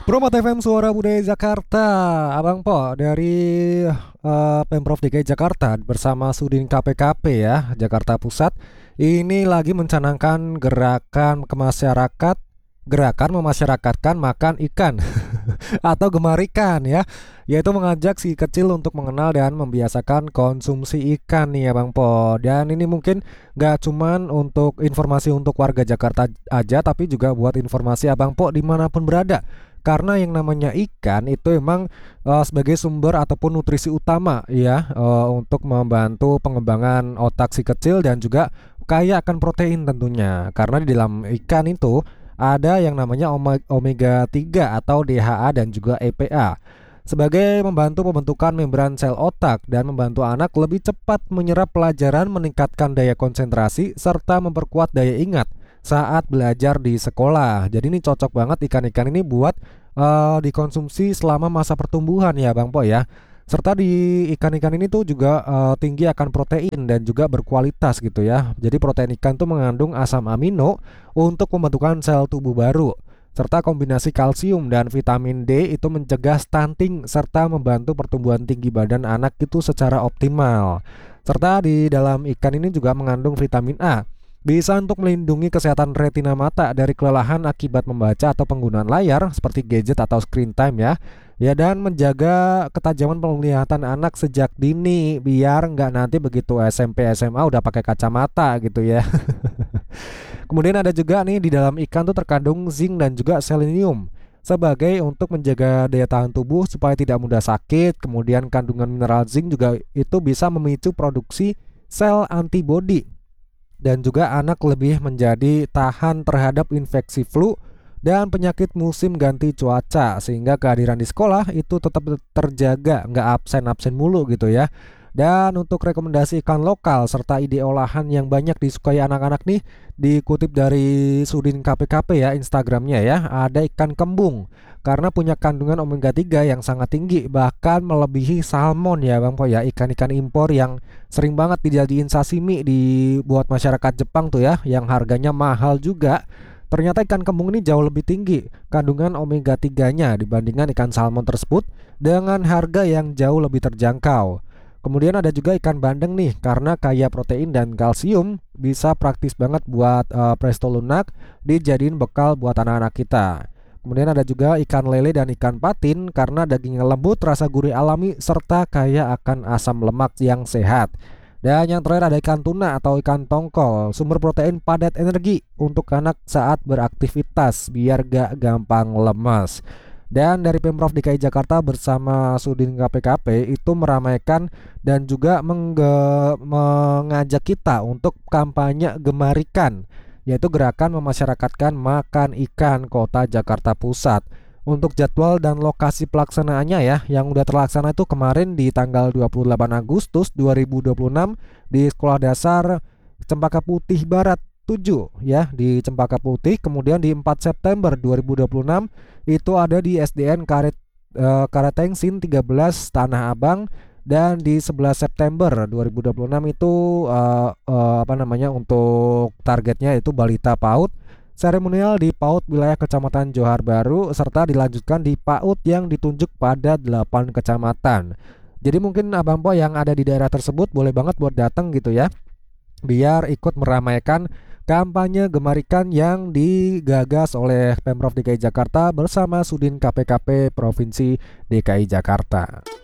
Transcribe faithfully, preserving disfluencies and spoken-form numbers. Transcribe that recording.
Promo T F M Suara Budaya Jakarta, Abang Po dari uh, Pemprov D K I Jakarta bersama Sudin K P K P ya, Jakarta Pusat. Ini lagi mencanangkan gerakan ke masyarakat, gerakan memasyarakatkan makan ikan atau gemar ikan ya, yaitu mengajak si kecil untuk mengenal dan membiasakan konsumsi ikan nih ya Bang Po. Dan ini mungkin gak cuman untuk informasi untuk warga Jakarta aja, tapi juga buat informasi Abang Po dimanapun berada. Karena yang namanya ikan itu emang uh, sebagai sumber ataupun nutrisi utama ya, uh, untuk membantu pengembangan otak si kecil dan juga kaya akan protein tentunya. Karena di dalam ikan itu ada yang namanya omega tiga atau D H A dan juga E P A sebagai membantu pembentukan membran sel otak dan membantu anak lebih cepat menyerap pelajaran, meningkatkan daya konsentrasi serta memperkuat daya ingat saat belajar di sekolah. Jadi ini cocok banget ikan-ikan ini buat uh, dikonsumsi selama masa pertumbuhan ya Bang Po ya. Serta di ikan-ikan ini tuh juga uh, tinggi akan protein dan juga berkualitas gitu ya. Jadi protein ikan tuh mengandung asam amino untuk pembentukan sel tubuh baru. Serta kombinasi kalsium dan vitamin D itu mencegah stunting serta membantu pertumbuhan tinggi badan anak itu secara optimal. Serta di dalam ikan ini juga mengandung vitamin A, bisa untuk melindungi kesehatan retina mata dari kelelahan akibat membaca atau penggunaan layar seperti gadget atau screen time ya. Ya, dan menjaga ketajaman penglihatan anak sejak dini biar nggak nanti begitu S M P S M A udah pakai kacamata gitu ya. Kemudian ada juga nih di dalam ikan tuh terkandung zinc dan juga selenium sebagai untuk menjaga daya tahan tubuh supaya tidak mudah sakit. Kemudian kandungan mineral zinc juga itu bisa memicu produksi sel antibodi dan juga anak lebih menjadi tahan terhadap infeksi flu dan penyakit musim ganti cuaca, sehingga kehadiran di sekolah itu tetap terjaga, nggak absen-absen mulu gitu ya. Dan untuk rekomendasi ikan lokal serta ide olahan yang banyak disukai anak-anak nih, dikutip dari Sudin K P K P ya, Instagramnya ya, ada ikan kembung karena punya kandungan omega tiga yang sangat tinggi, bahkan melebihi salmon ya Bang Po ya, ikan-ikan impor yang sering banget dijadiin sashimi dibuat masyarakat Jepang tuh ya, yang harganya mahal juga. Ternyata ikan kembung ini jauh lebih tinggi kandungan omega tiga-nya dibandingkan ikan salmon tersebut dengan harga yang jauh lebih terjangkau. Kemudian ada juga ikan bandeng nih, karena kaya protein dan kalsium, bisa praktis banget buat uh, presto lunak dijadiin bekal buat anak-anak kita. Kemudian ada juga ikan lele dan ikan patin karena dagingnya lembut, rasa gurih alami, serta kaya akan asam lemak yang sehat. Dan yang terakhir ada ikan tuna atau ikan tongkol, sumber protein padat energi untuk anak saat beraktivitas biar gak gampang lemas. Dan dari Pemprov D K I Jakarta bersama Sudin K P K P itu meramaikan dan juga mengge- mengajak kita untuk kampanye gemar ikan, yaitu gerakan memasyarakatkan makan ikan Kota Jakarta Pusat. Untuk jadwal dan lokasi pelaksanaannya ya, yang udah terlaksana itu kemarin di tanggal dua puluh delapan Agustus dua ribu dua puluh enam di Sekolah Dasar Cempaka Putih Barat tujuh ya, di Cempaka Putih. Kemudian di empat September dua ribu dua puluh enam itu ada di S D N Karet uh, Karetengsin tiga belas Tanah Abang, dan di sebelas September dua ribu dua puluh enam itu uh, uh, apa namanya untuk targetnya itu balita PAUD. Seremonial di PAUD wilayah Kecamatan Johar Baru serta dilanjutkan di PAUD yang ditunjuk pada delapan kecamatan. Jadi mungkin Abang Po yang ada di daerah tersebut boleh banget buat datang gitu ya, biar ikut meramaikan kampanye gemar ikan yang digagas oleh Pemprov D K I Jakarta bersama Sudin K P K P Provinsi D K I Jakarta.